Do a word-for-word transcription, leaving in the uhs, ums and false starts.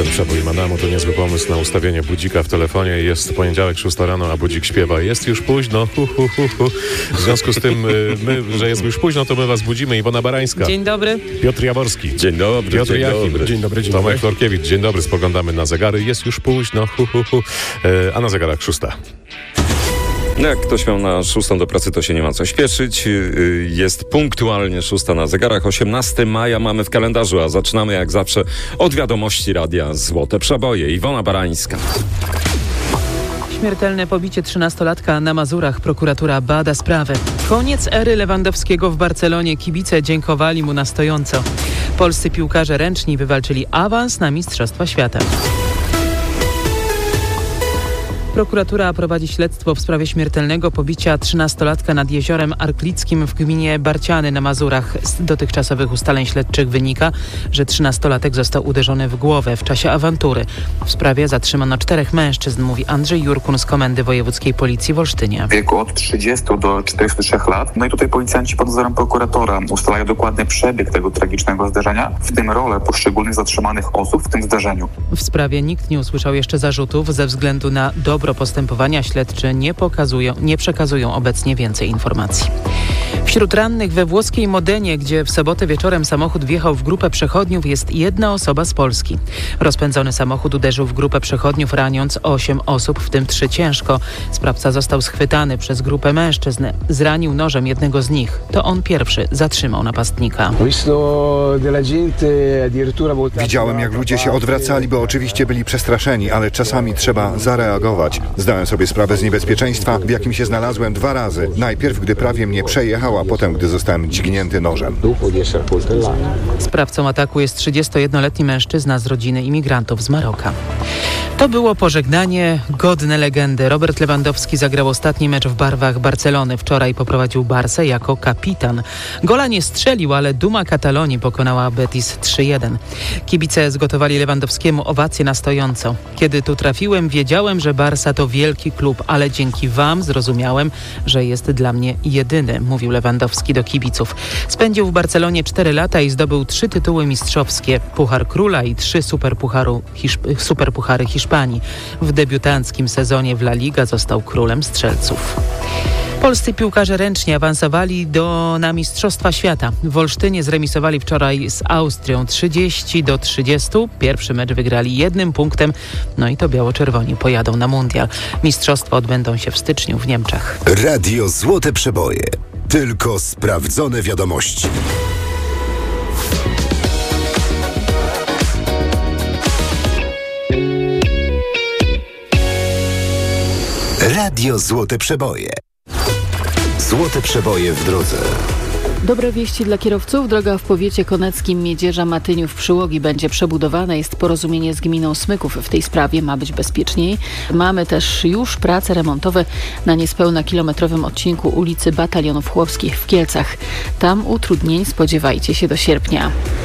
Przebój Madamu to niezły pomysł na ustawienie budzika w telefonie. Jest poniedziałek, szósta rano, a budzik śpiewa. Jest już późno. Hu, hu, hu, hu. W związku z tym, my, że jest już późno, to my was budzimy. Iwona Barańska. Dzień dobry. Piotr Jaworski. Dzień dobry. Piotr dzień Jachim. dobry. Dzień dobry, dzień Tomek Florkiewicz. Dzień dobry. Spoglądamy na zegary. Jest już późno. Hu, hu, hu. A na zegarach szósta. No jak ktoś miał na szóstą do pracy, to się nie ma co śpieszyć. Jest punktualnie szósta na zegarach. osiemnastego maja mamy w kalendarzu, a zaczynamy jak zawsze od wiadomości radia Złote Przeboje. Iwona Barańska. Śmiertelne pobicie trzynastolatka na Mazurach. Prokuratura bada sprawę. Koniec ery Lewandowskiego w Barcelonie. Kibice dziękowali mu na stojąco. Polscy piłkarze ręczni wywalczyli awans na Mistrzostwa Świata. Prokuratura prowadzi śledztwo w sprawie śmiertelnego pobicia trzynastolatka nad jeziorem Arklickim w gminie Barciany na Mazurach. Z dotychczasowych ustaleń śledczych wynika, że trzynastolatek został uderzony w głowę w czasie awantury. W sprawie zatrzymano czterech mężczyzn, mówi Andrzej Jurkun z Komendy Wojewódzkiej Policji w Olsztynie. W wieku od trzydziestu do czterdziestu trzech lat. No i tutaj policjanci pod nadzorem prokuratora ustalają dokładny przebieg tego tragicznego zdarzenia, w tym rolę poszczególnych zatrzymanych osób w tym zdarzeniu. W sprawie nikt nie usłyszał jeszcze zarzutów. Ze względu na dobro postępowania śledczy nie pokazują, nie przekazują obecnie więcej informacji. Wśród rannych we włoskiej Modenie, gdzie w sobotę wieczorem samochód wjechał w grupę przechodniów, jest jedna osoba z Polski. Rozpędzony samochód uderzył w grupę przechodniów, raniąc osiem osób, w tym trzy ciężko. Sprawca został schwytany przez grupę mężczyzn. Zranił nożem jednego z nich. To on pierwszy zatrzymał napastnika. Widziałem, jak ludzie się odwracali, bo oczywiście byli przestraszeni, ale czasami trzeba zareagować. Zdałem sobie sprawę z niebezpieczeństwa, w jakim się znalazłem dwa razy. Najpierw, gdy prawie mnie przejechał, a potem, gdy zostałem dźgnięty nożem. Sprawcą ataku jest trzydziestojednoletni mężczyzna z rodziny imigrantów z Maroka. To było pożegnanie godne legendy. Robert Lewandowski zagrał ostatni mecz w barwach Barcelony. Wczoraj poprowadził Barsę jako kapitan. Gola nie strzelił, ale duma Katalonii pokonała Betis trzy jeden. Kibice zgotowali Lewandowskiemu owację na stojąco. Kiedy tu trafiłem, wiedziałem, że Barsa to wielki klub, ale dzięki wam zrozumiałem, że jest dla mnie jedyny, mówił Lewandowski do kibiców. Spędził w Barcelonie cztery lata i zdobył trzy tytuły mistrzowskie, Puchar Króla i trzy superpucharu, Hiszp- superpuchary Hiszpanii. W debiutanckim sezonie w La Liga został królem strzelców. Polscy piłkarze ręczni awansowali do, na Mistrzostwa Świata. W Olsztynie zremisowali wczoraj z Austrią trzydzieści do trzydziestu. Pierwszy mecz wygrali jednym punktem, no i to biało-czerwoni pojadą na mundial. Mistrzostwa odbędą się w styczniu w Niemczech. Radio Złote Przeboje. Tylko sprawdzone wiadomości. Radio Złote Przeboje. Złote Przeboje w drodze. Dobre wieści dla kierowców. Droga w powiecie koneckim Miedzierza-Matyniów-Przyłogi będzie przebudowana. Jest porozumienie z gminą Smyków w tej sprawie. Ma być bezpieczniej. Mamy też już prace remontowe na niespełna kilometrowym odcinku ulicy Batalionów Chłopskich w Kielcach. Tam utrudnień spodziewajcie się do sierpnia.